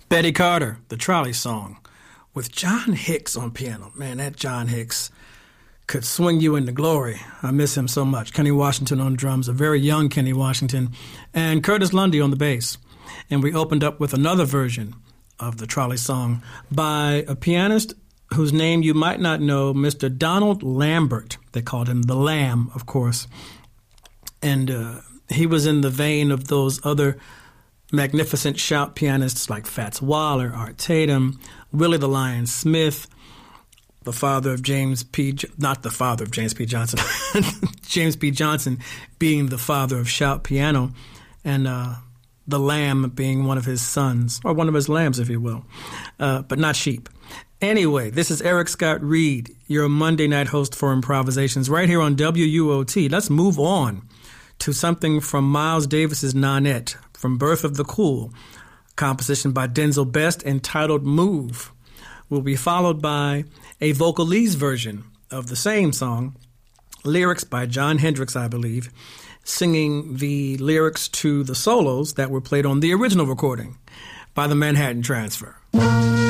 Betty Carter, The Trolley Song, with John Hicks on piano. Man, that John Hicks could swing you into glory. I miss him so much. Kenny Washington on drums, a very young Kenny Washington, and Curtis Lundy on the bass. And we opened up with another version of The Trolley Song by a pianist whose name you might not know, Mr. Donald Lambert. They called him the Lamb, of course. And he was in the vein of those other magnificent shout pianists like Fats Waller, Art Tatum, Willie the Lion Smith, the father of James P. Not the father of James P. Johnson. James P. Johnson being the father of shout piano, and the Lamb being one of his sons, or one of his lambs, if you will, but not sheep. Anyway, this is Eric Scott Reed, your Monday night host for Improvisations, right here on WUOT. Let's move on to something from Miles Davis's Nonette, from Birth of the Cool, composition by Denzel Best entitled Move. Will be followed by a vocalese version of the same song, lyrics by Jon Hendricks, I believe, singing the lyrics to the solos that were played on the original recording by the Manhattan Transfer.